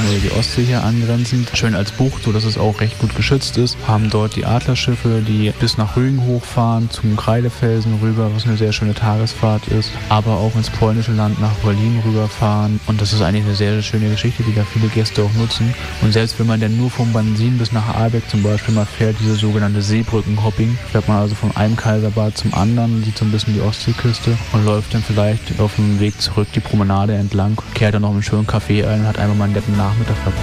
oder die Ostsee hier angrenzend. Schön als Bucht, sodass es auch recht gut geschützt ist. Haben dort die Adlerschiffe, die bis nach Rügen hochfahren, zum Kreidefelsen rüber, was eine sehr schöne Tagesfahrt ist. Aber auch ins polnische Land nach Berlin rüberfahren. Und das ist eigentlich eine sehr schöne Geschichte, die da viele Gäste auch nutzen. Und selbst wenn man dann nur vom Bansin bis nach Ahlbeck zum Beispiel mal fährt, diese sogenannte Seebrückenhopping, fährt man also von einem Kaiserbad zum anderen, sieht so ein bisschen die Ostseeküste und läuft dann vielleicht auf dem Weg zurück die Promenade entlang, kehrt dann noch einen schönen Café ein und hat einmal mal einen netten Nachmittag verbracht.